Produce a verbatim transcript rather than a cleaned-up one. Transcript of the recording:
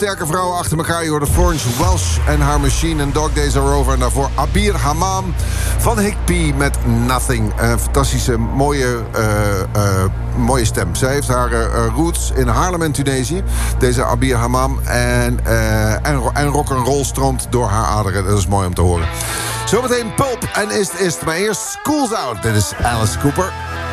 sterke vrouwen achter elkaar. Je hoorde Florence Welch en haar Machine en Dog Days Are Over. En daarvoor Abir Hammam van Higby met Nothing. Een fantastische, mooie, uh, uh, mooie stem. Zij heeft haar uh, roots in Haarlem en Tunesië. Deze Abir Hammam. En, uh, en, en rock'n'roll stroomt door haar aderen. Dat is mooi om te horen. Zometeen Pulp en Is het Is. Maar eerst Schools Out. Dit is Alice Cooper.